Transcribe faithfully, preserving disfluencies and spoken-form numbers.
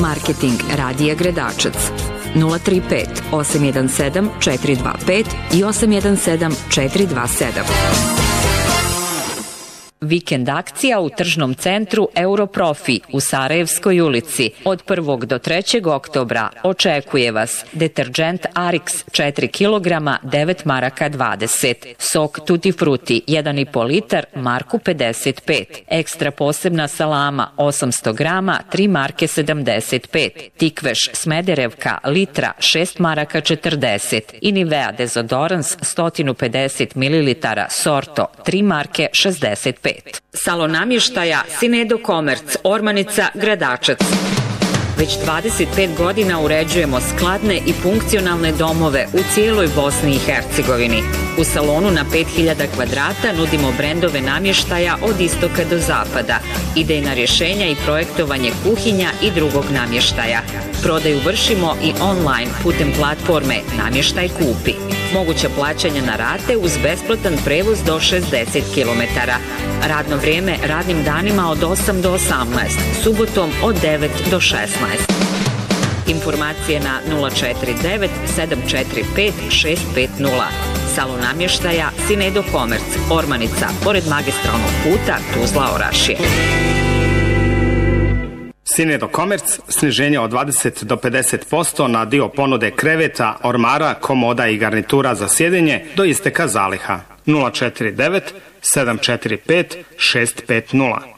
Marketing Radija Gredačac nula tri pet osam jedan sedam četiri dva pet i osam jedan sedam četiri dva sedam. Vikend akcija u tržnom centru Europrofi u Sarajevskoj ulici. Od prvog do trećeg oktobra očekuje vas deterdžent Arix četiri kilograma devet maraka dvadeset, sok Tutti Frutti jedan i po litar marku pedeset pet, ekstra posebna salama osamsto grama tri marke sedamdeset pet, tikveš Smederevka litra šest maraka četrdeset i Nivea dezodorans sto pedeset mililitara sorto tri marke šezdeset pet. Salon namještaja Sinedo Komerc, Ormanica, Gredačac. Već dvadeset pet godina uređujemo skladne i funkcionalne domove u cijeloj Bosni i Hercegovini. U salonu na pet hiljada kvadrata nudimo brendove namještaja od istoka do zapada, idejna rješenja i projektovanje kuhinja i drugog namještaja. Prodaju vršimo i online putem platforme Namještaj kupi. Moguće plaćanja na rate uz besplatan prevoz do šezdeset kilometara. Radno vrijeme radnim danima od osam do osamnaest, subotom od devet do šesnaest. Informacije na nula četiri devet sedam četiri pet šest pet nula. Salon namještaja Sinedo Komerc, Ormanica, pored magistralnog puta Tuzla-Orašje. Sinedo Komerc, sniženje od dvadeset do pedeset posto na dio ponude kreveta, ormara, komoda i garnitura za sjedenje do isteka zaliha. nula četiri devet sedam četiri pet šest pet nula.